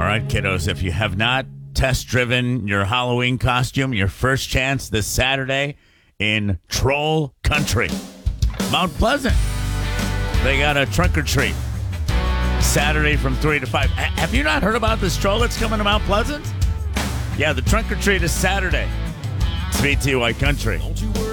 right, kiddos, if you have not test-driven your Halloween costume, your first chance this Saturday in Troll Country, Mount Pleasant. They got a trunk-or-treat Saturday from 3 to 5. Have you not heard about this troll that's coming to Mount Pleasant? Yeah, the trunk-or-treat is Saturday. It's VTY Country.